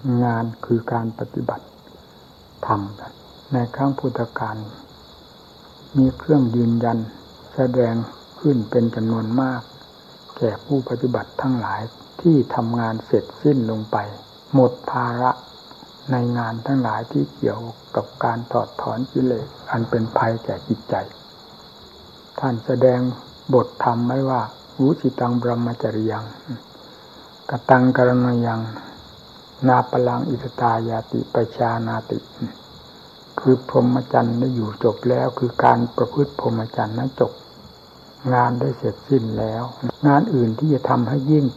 งานคือการปฏิบัติธรรมในครั้งพุทธกาลมีเครื่องยืนยันแสดงขึ้นเป็นจำนวนมากแก่ผู้ปฏิบัติทั้งหลายที่ทำงานเสร็จสิ้นลงไปหมดภาระในงานทั้งหลายที่เกี่ยวกับการถอดถอนกิเลสอันเป็นภัยแก่จิตใจท่านแสดงบทธรรมไว้ว่าวุสิตังบรมจริยังกตังกรณยังนาปลังอิสตายาติปชานาติคือพรหมจรรย์ได้อยู่จบแล้วคือการประพฤติพรหมจรรย์นั้นจบงานได้เสร็จสิ้นแล้วงานอื่นที่จะทำให้ยิ่ง